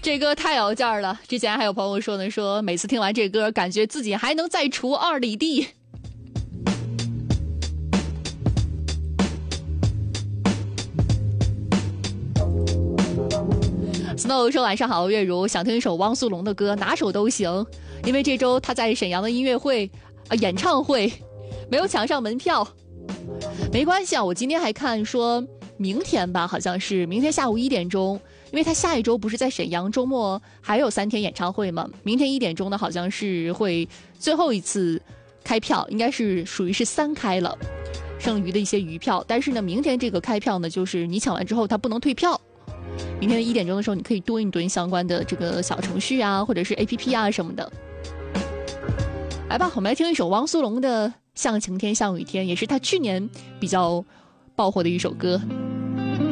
这歌太有劲儿了，之前还有朋友说呢，说每次听完这歌感觉自己还能再除2里地。Snow 说晚上好，月如想听一首汪苏泷的歌，哪首都行，因为这周他在沈阳的音乐会演唱会没有抢上门票。没关系啊，我今天还看说明天吧，好像是明天下午1点钟，因为他下一周不是在沈阳周末还有3天演唱会吗？明天1点钟呢，好像是会最后一次开票，应该是属于是3开了，剩余的一些余票。但是呢，明天这个开票呢，就是你抢完之后它不能退票。明天的1点钟的时候，你可以蹲一蹲相关的这个小程序啊，或者是 APP 啊什么的。来吧，我们来听一首汪苏泷的《像晴天像雨天》，也是他去年比较爆火的一首歌。